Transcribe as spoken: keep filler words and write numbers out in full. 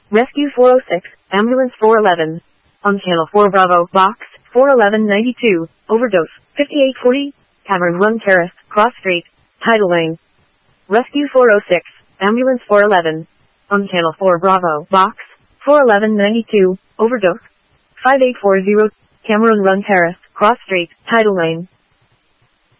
Rescue four oh six, Ambulance four eleven. On Channel four Bravo, Box, four eleven ninety-two, Overdose, fifty-eight forty, Cameron Run Terrace, Cross Street, Tidal Lane. Rescue four oh six, Ambulance four eleven. On Channel four Bravo, Box, four eleven ninety-two, Overdose, five eight four zero, Cameron Run Terrace, Cross Street, Tidal Lane.